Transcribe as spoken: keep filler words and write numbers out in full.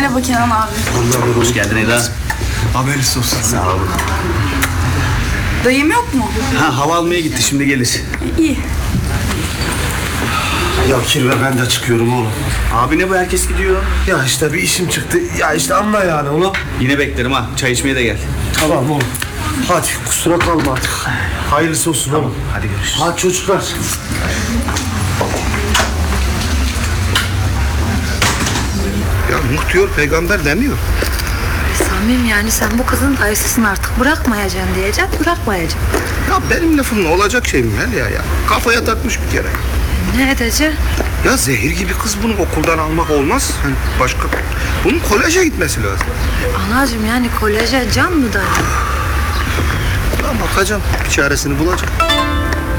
Merhaba Kenan abi. Allah hoş geldin Eda. Haberiniz olsun. Sağ olun. Dayım yok mu? Ha, hava almaya gitti, şimdi gelir. İyi. Ya Kirve, ben de çıkıyorum oğlum. Abi ne bu, herkes gidiyor. Ya işte bir işim çıktı. Ya işte anla yani oğlum. Yine beklerim ha, çay içmeye de gel. Tamam oğlum. Hadi kusura kalma artık. Hayırlısı olsun oğlum. Hadi görüşürüz. Hadi çocuklar. Ya Nuh diyor, peygamber demiyor. Samim, yani sen bu kızın dayısısın artık. Bırakmayacaksın diyeceksin, bırakmayacaksın. Ya benim lafım olacak şey mi Melia ya? Kafaya takmış bir kere. Ne edeceksin? Ya zehir gibi kız, bunu okuldan almak olmaz. Hani başka... Bunun koleje gitmesi lazım. Anacığım, yani koleje can mı dayı? Ya bakacağım, bir çaresini bulacağım.